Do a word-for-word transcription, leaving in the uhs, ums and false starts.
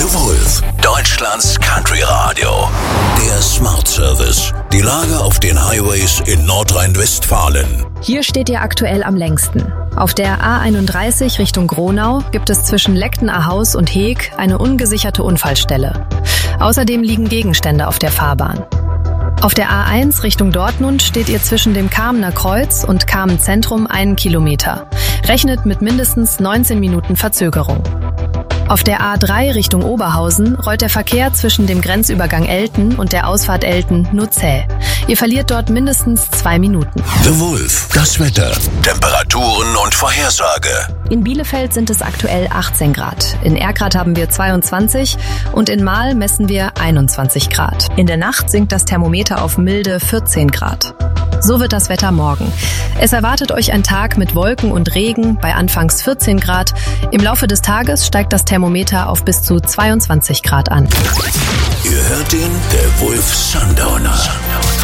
The Wolf, Deutschlands Country Radio. Der Smart Service. Die Lage auf den Highways in Nordrhein-Westfalen. Hier steht ihr aktuell am längsten. Auf der A einunddreißig Richtung Gronau gibt es zwischen Lecktenahaus und Heeg eine ungesicherte Unfallstelle. Außerdem liegen Gegenstände auf der Fahrbahn. Auf der A eins Richtung Dortmund steht ihr zwischen dem Kamener Kreuz und Kamen Zentrum einen Kilometer. Rechnet mit mindestens neunzehn Minuten Verzögerung. Auf der A drei Richtung Oberhausen rollt der Verkehr zwischen dem Grenzübergang Elten und der Ausfahrt Elten nur zäh. Ihr verliert dort mindestens zwei Minuten. The Wolf, das Wetter, Temperaturen und Vorhersage. In Bielefeld sind es aktuell achtzehn Grad. In Erkrath haben wir zweiundzwanzig und in Mahl messen wir einundzwanzig Grad. In der Nacht sinkt das Thermometer auf milde vierzehn Grad. So wird das Wetter morgen. Es erwartet euch ein Tag mit Wolken und Regen bei anfangs vierzehn Grad. Im Laufe des Tages steigt das Thermometer auf bis zu zweiundzwanzig Grad an. Ihr hört den The Wolf Sundowner.